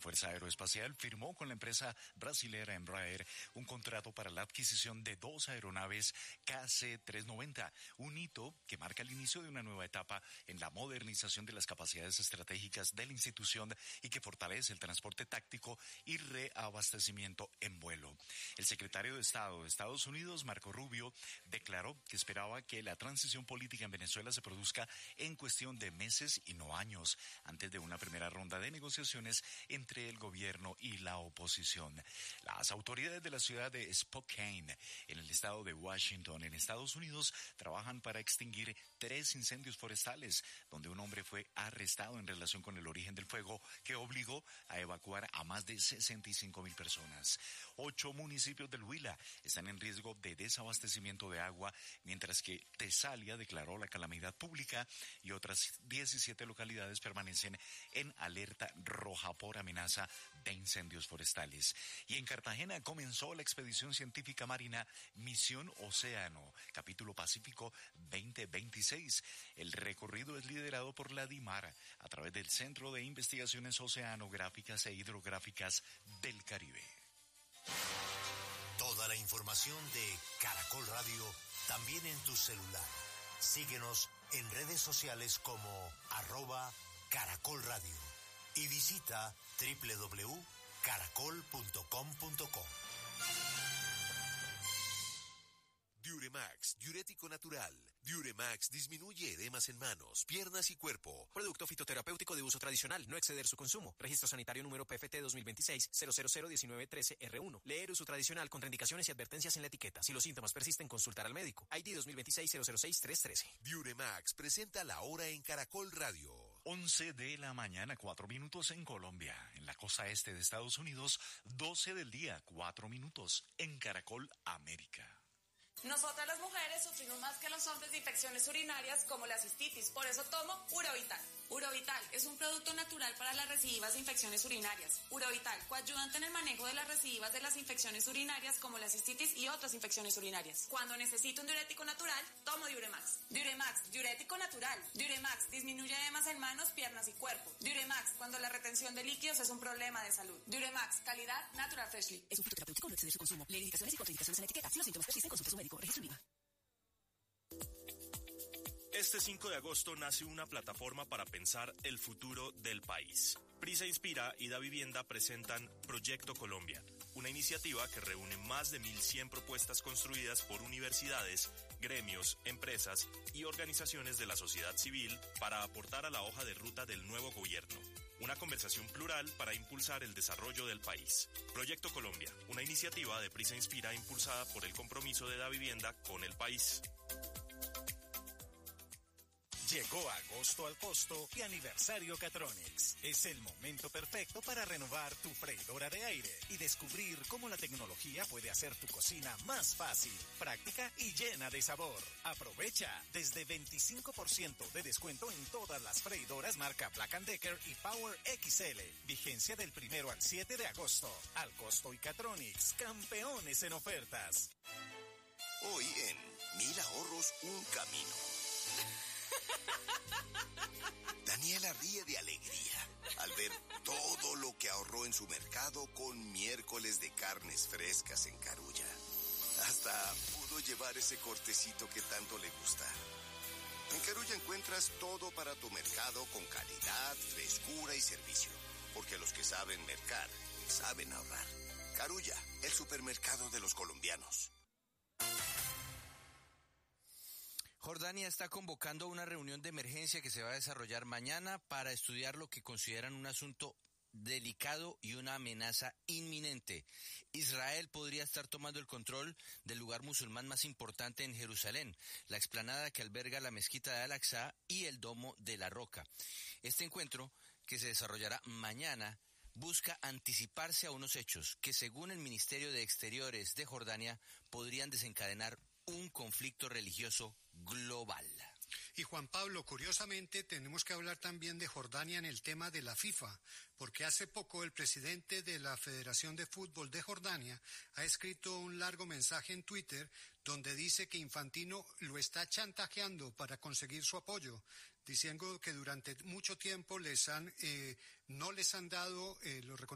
Fuerza Aeroespacial firmó con la empresa brasilera Embraer un contrato para la adquisición de 2 aeronaves KC-390, un hito que marca el inicio de una nueva etapa en la modernización de las capacidades estratégicas de la institución y que fortalece el transporte táctico y reabastecimiento en vuelo. El secretario de Estado de Estados Unidos, Marco Rubio, declaró que esperaba que la transición política en Venezuela se produzca en cuestión de meses y no años, antes de una primera ronda de negociaciones entre el gobierno y la oposición. Las autoridades de la ciudad de Spokane, en el estado de Washington, en Estados Unidos, trabajan para extinguir 3 incendios forestales, donde un hombre fue arrestado en relación con el origen del fuego que obligó a evacuar a más de 65,000 personas. 8 municipios del Huila están en riesgo de desabastecimiento de agua, mientras que Tesalia declaró la calamidad pública y otras 17 localidades permanecen en alerta roja por amenaza de incendios forestales. Y en Cartagena comenzó la expedición científica marina Misión Océano, capítulo Pacífico 2026. El recorrido es liderado por la DIMAR a través del Centro de Investigaciones Oceanográficas e Hidrográficas del Caribe. Toda la información de Caracol Radio también en tu celular. Síguenos en redes sociales como @Caracol Radio y visita www.caracol.com.co. Diuremax, diurético natural. Diuremax disminuye edemas en manos, piernas y cuerpo. Producto fitoterapéutico de uso tradicional, no exceder su consumo. Registro sanitario número PFT 2026-0001913-R1. Leer uso tradicional, contraindicaciones y advertencias en la etiqueta. Si los síntomas persisten, consultar al médico. ID 2026-006-313. Diuremax presenta la hora en Caracol Radio. 11 de la mañana, 4 minutos en Colombia. En la costa este de Estados Unidos, 12 del día, 4 minutos en Caracol América. Nosotras las mujeres sufrimos más que los hombres de infecciones urinarias como la cistitis, por eso tomo Urovital. Urovital es un producto natural para las recidivas de infecciones urinarias. Urovital, coayudante en el manejo de las recidivas de las infecciones urinarias como la cistitis y otras infecciones urinarias. Cuando necesito un diurético natural, tomo Diuremax. Diuremax, diurético natural. Diuremax disminuye edemas en manos, piernas y cuerpo. Diuremax, cuando la retención de líquidos es un problema de salud. Diuremax, calidad Natural Freshly. Es un fitoterapéutico, no exceder su consumo. Leer indicaciones y contraindicaciones en la etiqueta. Si los síntomas persisten, consulte a su médico. Registro IVA. Este 5 de agosto nace una plataforma para pensar el futuro del país. Prisa Inspira y Da Vivienda presentan Proyecto Colombia, una iniciativa que reúne más de 1.100 propuestas construidas por universidades, gremios, empresas y organizaciones de la sociedad civil para aportar a la hoja de ruta del nuevo gobierno. Una conversación plural para impulsar el desarrollo del país. Proyecto Colombia, una iniciativa de Prisa Inspira impulsada por el compromiso de Da Vivienda con el país. Llegó agosto al costo y aniversario Catronics. Es el momento perfecto para renovar tu freidora de aire y descubrir cómo la tecnología puede hacer tu cocina más fácil, práctica y llena de sabor. Aprovecha desde 25% de descuento en todas las freidoras marca Black & Decker y Power XL. Vigencia del 1 al 7 de agosto. Al costo y Catronics, campeones en ofertas. Hoy en 1000 ahorros, un camino. Daniela ríe de alegría al ver todo lo que ahorró en su mercado con miércoles de carnes frescas en Carulla. Hasta pudo llevar ese cortecito que tanto le gusta. En Carulla encuentras todo para tu mercado con calidad, frescura y servicio. Porque los que saben mercar, saben ahorrar. Carulla, el supermercado de los colombianos. Jordania está convocando una reunión de emergencia que se va a desarrollar mañana para estudiar lo que consideran un asunto delicado y una amenaza inminente. Israel podría estar tomando el control del lugar musulmán más importante en Jerusalén, la explanada que alberga la mezquita de Al-Aqsa y el Domo de la Roca. Este encuentro, que se desarrollará mañana, busca anticiparse a unos hechos que, según el Ministerio de Exteriores de Jordania, podrían desencadenar un conflicto religioso global. Y Juan Pablo, curiosamente, tenemos que hablar también de Jordania en el tema de la FIFA, porque hace poco el presidente de la Federación de Fútbol de Jordania ha escrito un largo mensaje en Twitter donde dice que Infantino lo está chantajeando para conseguir su apoyo, diciendo que durante mucho tiempo no les han dado los reconocimientos